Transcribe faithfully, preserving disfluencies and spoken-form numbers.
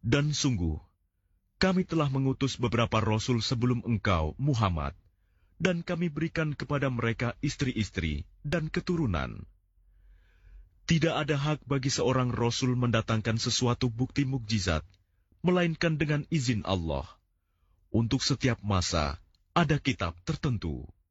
Dan sungguh, kami telah mengutus beberapa rasul sebelum engkau, Muhammad, dan kami berikan kepada mereka istri-istri dan keturunan. Tidak ada hak bagi seorang rasul mendatangkan sesuatu bukti mukjizat, melainkan dengan izin Allah. Untuk setiap masa, ada kitab tertentu.